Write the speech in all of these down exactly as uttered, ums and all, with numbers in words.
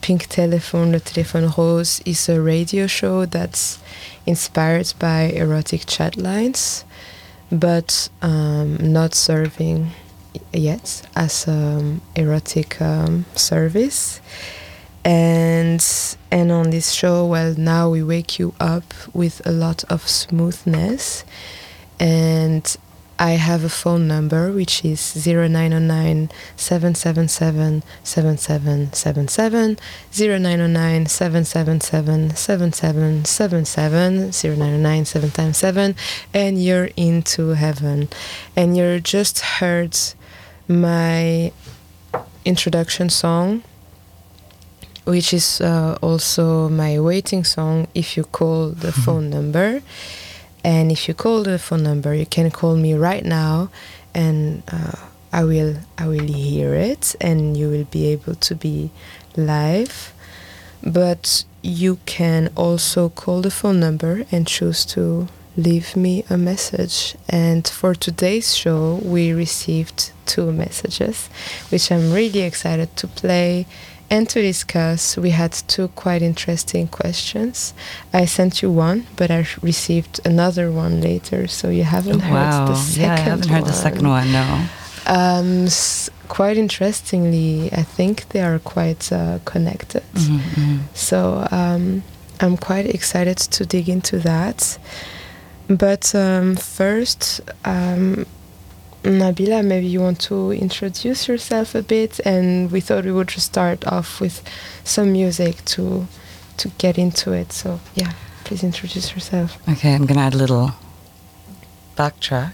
Pink Telephone, Le Téléphone Rose, is a radio show that's inspired by erotic chat lines, but um, not serving yet as an erotic um, service. And and on this show, well, now we wake you up with a lot of smoothness. And I have a phone number, which is zero nine zero nine, seven seven seven, seven seven seven seven, zero nine zero nine, seven seven seven, seven seven seven seven, zero nine zero nine, seven times seven, and you're into heaven. And you just heard my introduction song, which is uh, also my waiting song, If You Call the Phone Number. And if you call the phone number, you can call me right now, and uh, I will I will hear it, and you will be able to be live. But you can also call the phone number and choose to leave me a message. And for today's show, we received two messages, which I'm really excited to play and to discuss. We had two quite interesting questions. I sent you one, but I received another one later, so you haven't oh, heard wow. the second one. Yeah, I haven't heard one. the second one, no. Um, s- quite interestingly, I think they are quite uh, connected. Mm-hmm, mm-hmm. So um, I'm quite excited to dig into that. But um, first, um, Nabila, maybe you want to introduce yourself a bit, and we thought we would just start off with some music to to get into it. So yeah, please introduce yourself. Okay, I'm gonna add a little backtrack.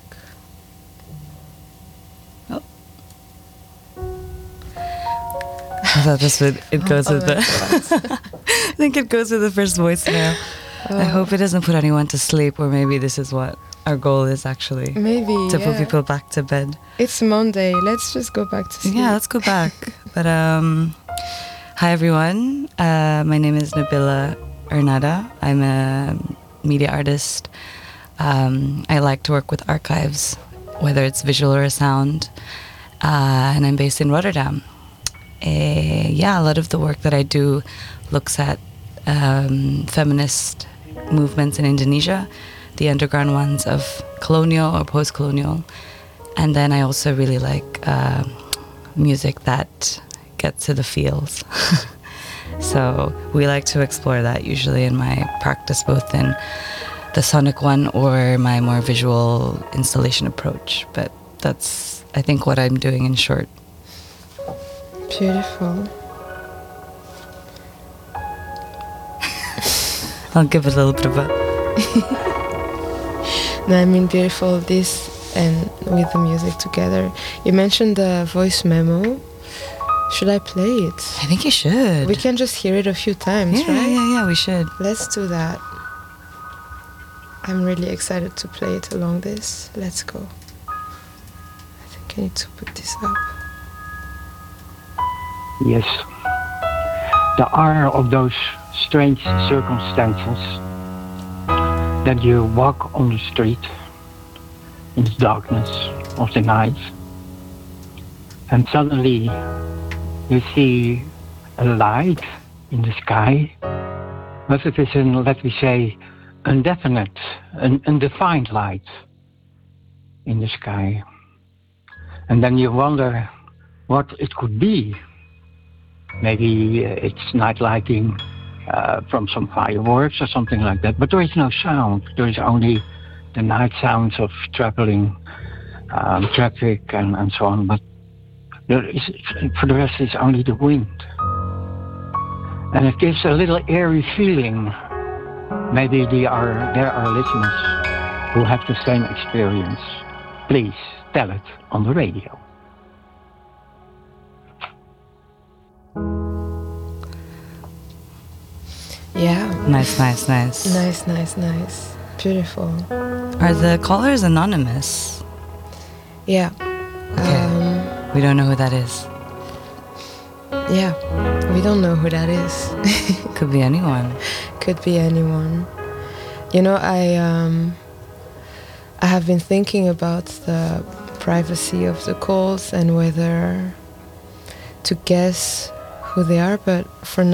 Oh, I thought this would it goes Oh, with the. I think it goes with the first voicemail. Oh. I hope it doesn't put anyone to sleep, or maybe this is what our goal is actually. Maybe to yeah. put people back to bed. It's Monday. Let's just go back to sleep. Yeah, let's go back. But um, hi everyone. Uh, my name is Nabila Ernada. I'm a media artist. Um, I like to work with archives, whether it's visual or sound. Uh, and I'm based in Rotterdam. Uh, yeah, a lot of the work that I do looks at um, feminist movements in Indonesia, the underground ones of colonial or post-colonial. And then I also really like uh, music that gets to the feels. So we like to explore that usually in my practice, both in the sonic one or my more visual installation approach. But that's, I think, what I'm doing in short. Beautiful. I'll give it a little bit of a... No, I mean beautiful, this and with the music together. You mentioned the voice memo. Should I play it? I think you should. We can just hear it a few times, yeah, right? Yeah, yeah, yeah, we should. Let's do that. I'm really excited to play it along this. Let's go. I think I need to put this up. Yes. There are of those strange circumstances that you walk on the street in the darkness of the night, and suddenly you see a light in the sky, but it is an, let me say, indefinite, an undefined light in the sky. And then you wonder what it could be. Maybe uh, it's night lighting uh, from some fireworks or something like that, but there is no sound. There is only the night sounds of traveling um, traffic and, and so on, but there is, for the rest it's only the wind. And it gives a little eerie feeling. Maybe there are, there are listeners who have the same experience. Please tell it on the radio. Yeah. Nice, nice, nice. Nice, nice, nice. Beautiful. Are the callers anonymous? Yeah. Okay. Um, we don't know who that is. Yeah. We don't know who that is. Could be anyone. Could be anyone. You know, I um, I have been thinking about the privacy of the calls and whether to guess who they are, but for now